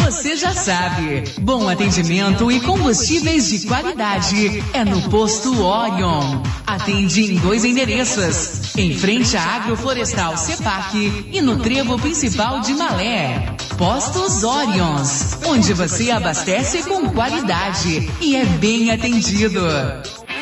você já sabe. Bom atendimento e combustíveis de qualidade é no Posto Orion. Atende em 2 endereços, em frente à Agroflorestal Cepac e no trevo principal de Malé. Postos Orions, onde você abastece com qualidade e é bem atendido.